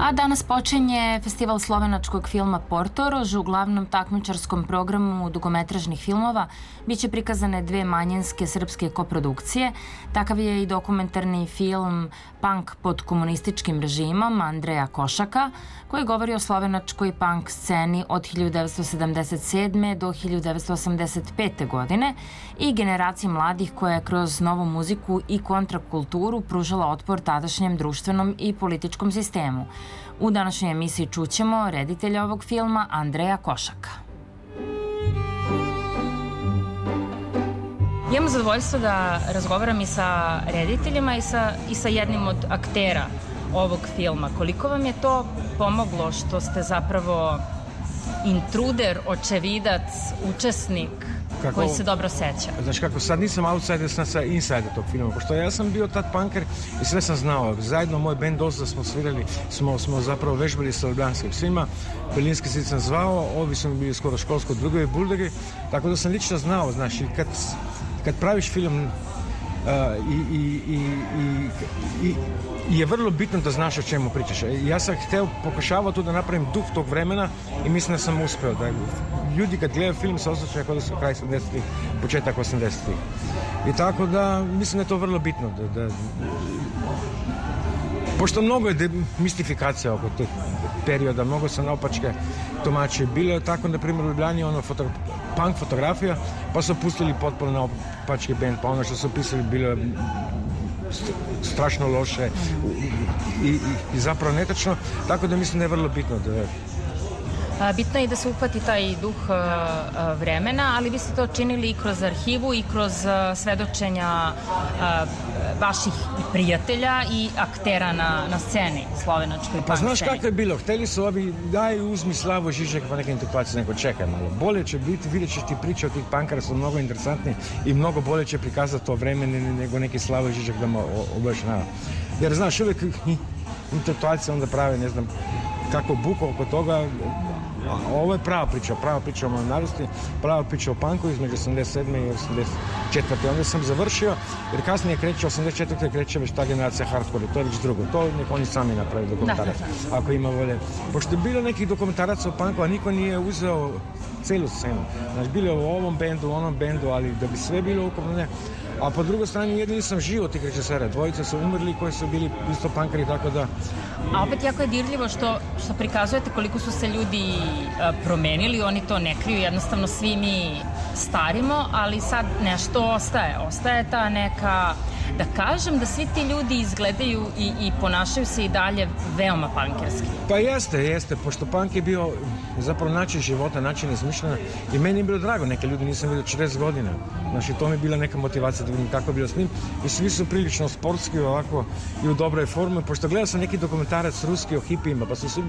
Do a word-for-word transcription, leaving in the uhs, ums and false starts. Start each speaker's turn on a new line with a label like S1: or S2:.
S1: A danas počinje festival slovenačkog filma Portorož. U glavnom takmičarskom programu dugometražnih filmova biće prikazane dve manjinske srpske koprodukcije. Takav je i dokumentarni film Punk pod komunističkim režimom Andreja Košaka, koji govori o slovenačkoj punk sceni od hiljadu devetsto sedamdeset sedme. do hiljadu devetsto osamdeset pete. godine i generaciji mladih koja je kroz novu muziku i kontrakulturu pružala otpor tadašnjem društvenom i političkom sistemu. U današnjoj emisiji čućemo reditelja ovog filma Andreja Košaka. Imam zadovoljstvo da razgovaram i sa rediteljima i sa, i sa jednim od aktera ovog filma. Koliko vam je to pomoglo što ste zapravo intruder, očevidac, učesnik kako, koji se dobro seća?
S2: Znači kako, sad nisam outsider, sam sa insider tog filma, pošto ja sam bio tad punker i sve sam znao. Zajedno moj band dosta smo svirali, smo, smo zapravo vežbali sa ljubljanskim svima. Berlinski sit sam zvao, ovi su mi bili skoro školsko drugovi buldegi, tako da sam lično znao, znaš, i kad, kad praviš film Uh, i, i, i, i, i je vrlo bitno da znaš o čemu pričaš. Ja sam hteo, pokušavao tu da napravim duh tog vremena i mislim da sam uspeo. Da ljudi kad gledaju film se osjećaju kao da su kraj sedamdesetih, početak osamdesetih. I tako da mislim da je to vrlo bitno. Da, da, pošto mnogo je mistifikacija oko tog perioda, mnogo se naopačke tumači. Bilo je tako, na primjer, u Ljubljani ono foto, punk fotografija, pa su pustili potpuno naopački band, pa ono što su pisali bilo je strašno loše i, i, i zapravo netačno, tako da mislim da je vrlo bitno da je.
S1: Bitno je i da se uhvati taj duh vremena, ali vi ste to činili i kroz arhivu i kroz svedočenja vaših prijatelja i aktera na, na sceni slovenačkoj punk
S2: Pa znaš
S1: sceni.
S2: kako je bilo? Hteli su ovi, daj uzmi Slavo Žižek pa neke interplacije, neko čekaj malo. Bolje će biti, vidjet ćeš ti priče od tih punkara su mnogo interesantni i mnogo bolje će prikazati to vreme nego neki Slavo Žižek da mu objašnjava. Jer znaš, uvijek intelektualci onda prave, ne znam, kako buko oko toga. A ovo je prava priča, prava priča o mojoj mladosti, prava priča o punku između osamdeset sedme i osamdeset četvrte. Onda sam završio, jer kasnije kreće, osamdeset četvrte kreće već ta generacija hardcore, to je već drugo. To nek oni sami napravi dokumentarac, ako ima volje. Pošto je bilo nekih dokumentaraca o punku, a niko nije uzeo celu scenu. Znači, bilo je u ovom bendu, u onom bendu, ali da bi sve bilo ukupno ne. A po drugoj strani jedini sam živo tih režisera. Dvojica su umrli koji su bili isto punkari, tako da...
S1: A opet jako je dirljivo što, što prikazujete koliko su se ljudi a, promenili, oni to ne kriju, jednostavno svi mi starimo, ali sad nešto ostaje. Ostaje ta neka, da kažem da svi ti ljudi izgledaju i, i ponašaju se i dalje veoma punkerski.
S2: Pa jeste, jeste, pošto punk je bio zapravo način života, način razmišljanja i meni je bilo drago, neke ljudi nisam vidio četrdeset godina. Znači, to mi je bila neka motivacija da vidim kako je bilo s njim i svi su prilično sportski ovako i u dobroj formi, pošto gledao sam neki dokumentarac ruski o hipijima, pa su svi